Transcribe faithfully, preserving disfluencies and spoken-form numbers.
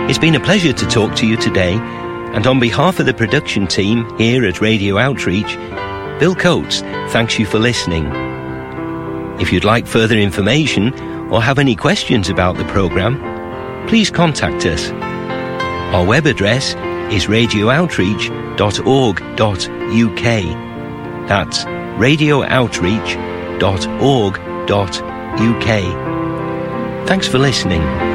It's been a pleasure to talk to you today, and on behalf of the production team here at Radio Outreach, Bill Coates thanks you for listening. If you'd like further information or have any questions about the programme, please contact us. Our web address is radio outreach dot org dot U K. That's radio outreach dot org dot U K. Thanks for listening.